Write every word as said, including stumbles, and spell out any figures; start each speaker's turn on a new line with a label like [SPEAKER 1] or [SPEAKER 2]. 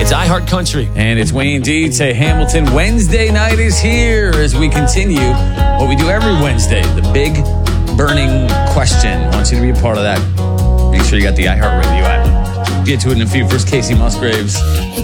[SPEAKER 1] It's iHeart Country.
[SPEAKER 2] And it's Wayne D to Hamilton. Wednesday night is here as we continue what we do every Wednesday, the big burning question. I want you to be a part of that. Make sure you got the iHeartRadio app. Get to it in a few. First, Casey Musgraves.